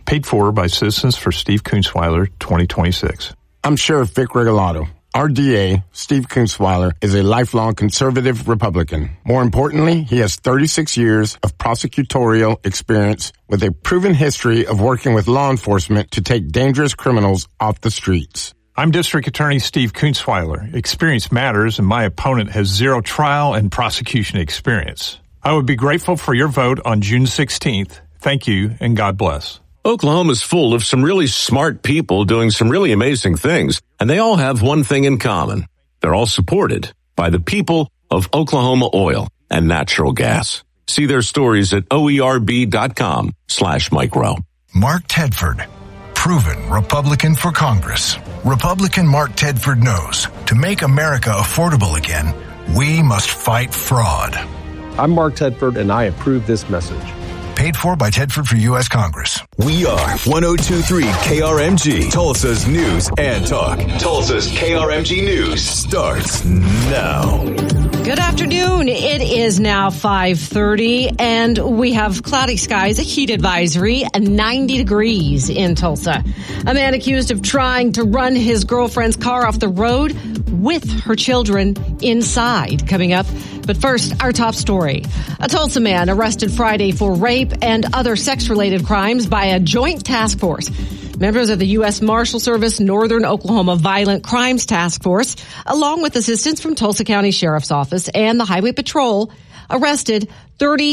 Paid for by Citizens for Steve Kunzweiler, 2026. I'm Sheriff Vic Regalado. Our DA, Steve Kunzweiler, is a lifelong conservative Republican. More importantly, he has 36 years of prosecutorial experience with a proven history of working with law enforcement to take dangerous criminals off the streets. I'm District Attorney Steve Kunzweiler. Experience matters, and my opponent has zero trial and prosecution experience. I would be grateful for your vote on June 16th. Thank you, and God bless. Oklahoma's full of some really smart people doing some really amazing things, and they all have one thing in common. They're all supported by the people of Oklahoma Oil and Natural Gas. See their stories at oerb.com/Mike Rowe. Mark Tedford, proven Republican for Congress. Republican Mark Tedford knows to make America affordable again, we must fight fraud. I'm Mark Tedford, and I approve this message. Paid for by Tedford for U.S. Congress. We are 102.3 KRMG, Tulsa's News and Talk. Tulsa's KRMG News starts now. Good afternoon. It is now 5:30, and we have cloudy skies, a heat advisory, and 90 degrees in Tulsa. A man accused of trying to run his girlfriend's car off the road with her children inside. Coming up. But first, our top story. A Tulsa man arrested Friday for rape and other sex-related crimes by a joint task force. Members of the U.S. Marshal Service Northern Oklahoma Violent Crimes Task Force, along with assistance from Tulsa County Sheriff's Office and the Highway Patrol, arrested 30